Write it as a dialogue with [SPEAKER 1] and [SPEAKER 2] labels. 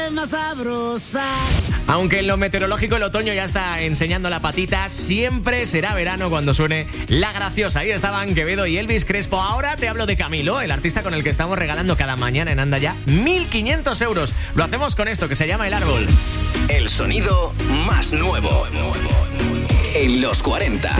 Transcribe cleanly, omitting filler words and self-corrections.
[SPEAKER 1] Más sabrosa.
[SPEAKER 2] Aunque en lo meteorológico el otoño ya está enseñando la patita, siempre será verano cuando suene La Graciosa. Ahí estaban Quevedo y Elvis Crespo. Ahora te hablo de Camilo, el artista con el que estamos regalando cada mañana en Anda Ya 1.500 euros. Lo hacemos con esto que se llama El Árbol.
[SPEAKER 3] El sonido más nuevo en los 40.